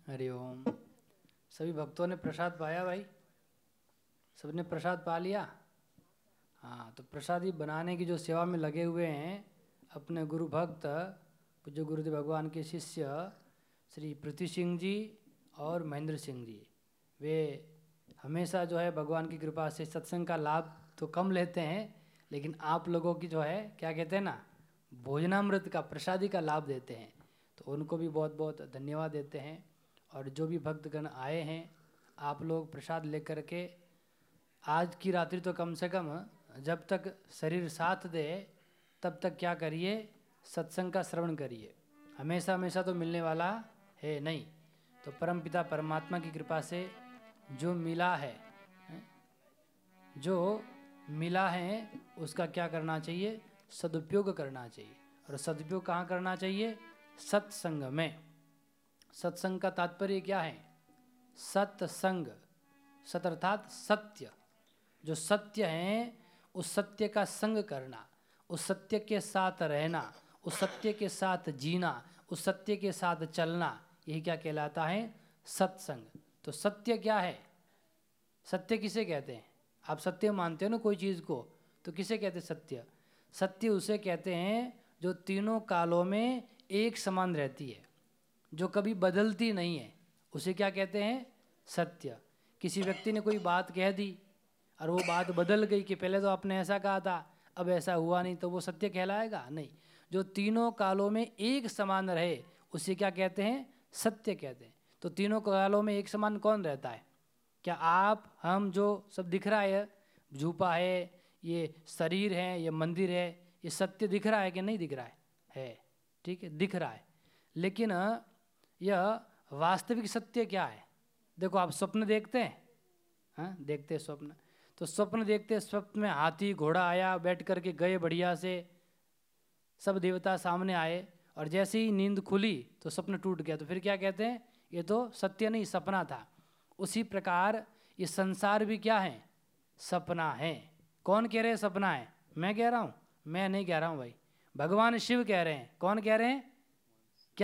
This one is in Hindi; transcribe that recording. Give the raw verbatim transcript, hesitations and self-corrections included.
हरि ओम। सभी भक्तों ने प्रसाद पाया भाई? सबने प्रसाद पा लिया? हाँ, तो प्रसादी बनाने की जो सेवा में लगे हुए हैं अपने गुरु भक्त पूज्य गुरुदेव भगवान के शिष्य श्री पृथ्वी सिंह जी और महेंद्र सिंह जी, वे हमेशा जो है भगवान की कृपा से सत्संग का लाभ तो कम लेते हैं, लेकिन आप लोगों की जो है क्या कहते हैं ना, भोजनामृत का, प्रसादी का लाभ देते हैं। तो उनको भी बहुत बहुत धन्यवाद देते हैं। और जो भी भक्तगण आए हैं, आप लोग प्रसाद लेकर के आज की रात्रि तो कम से कम जब तक शरीर साथ दे तब तक क्या करिए, सत्संग का श्रवण करिए। हमेशा हमेशा तो मिलने वाला है नहीं। तो परमपिता परमात्मा की कृपा से जो मिला है, जो मिला है उसका क्या करना चाहिए, सदुपयोग करना चाहिए। और सदुपयोग कहाँ करना चाहिए, सत्संग में। सत्संग का तात्पर्य क्या है, सत्संग, सत अर्थात सत्य। जो सत्य है उस सत्य का संग करना, उस सत्य के साथ रहना, उस सत्य के साथ जीना, उस सत्य के साथ चलना, यही क्या कहलाता है, सत्संग। तो सत्य क्या है, सत्य किसे कहते हैं? आप सत्य मानते हो ना कोई चीज़ को, तो किसे कहते हैं सत्य? सत्य उसे कहते हैं जो तीनों कालों में एक समान रहती है, जो कभी बदलती नहीं है, उसे क्या कहते हैं, सत्य। किसी व्यक्ति ने कोई बात कह दी और वो बात बदल गई कि पहले तो आपने ऐसा कहा था अब ऐसा हुआ नहीं, तो वो सत्य कहलाएगा? नहीं। जो तीनों कालों में एक समान रहे उसे क्या कहते हैं, सत्य कहते हैं। तो तीनों कालों में एक समान कौन रहता है? क्या आप, हम, जो सब दिख रहा है, झूपा है, ये शरीर है, ये मंदिर है, ये सत्य दिख रहा है कि नहीं दिख रहा है? है, ठीक है, दिख रहा है। लेकिन यह वास्तविक सत्य क्या है? देखो, आप स्वप्न देखते हैं, हाँ देखते हैं स्वप्न। तो स्वप्न देखते, स्वप्न में हाथी घोड़ा आया, बैठ करके गए बढ़िया से, सब देवता सामने आए, और जैसे ही नींद खुली तो स्वप्न टूट गया। तो फिर क्या कहते हैं, ये तो सत्य नहीं, सपना था। उसी प्रकार ये संसार भी क्या है, सपना है। कौन कह रहे हैं सपना है? मैं कह रहा हूँ? मैं नहीं कह रहा हूँ भाई, भगवान शिव कह रहे हैं। कौन कह रहे हैं?